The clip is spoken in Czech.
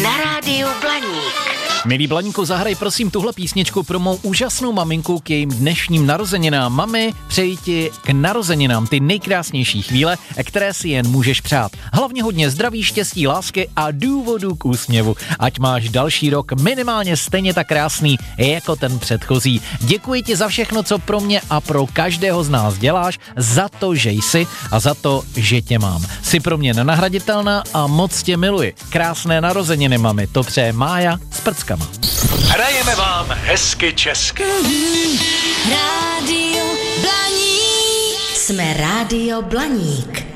na rádiu Blaník. Milý Blaníku, zahraj prosím tuhle písničku pro mou úžasnou maminku k jejím dnešním narozeninám. Mami, přeji ti k narozeninám ty nejkrásnější chvíle, které si jen můžeš přát. Hlavně hodně zdraví, štěstí, lásky a důvodů k úsměvu. Ať máš další rok minimálně stejně tak krásný jako ten předchozí. Děkuji ti za všechno, co pro mě a pro každého z nás děláš, za to, že jsi a za to, že tě mám. Jsi pro mě nenahraditelná a moc tě miluji. Krásné narozeniny, mami, to přeje Mája z Prckama. Hrajeme vám hezky česky. Rádio Blaník. Jsme Rádio Blaník.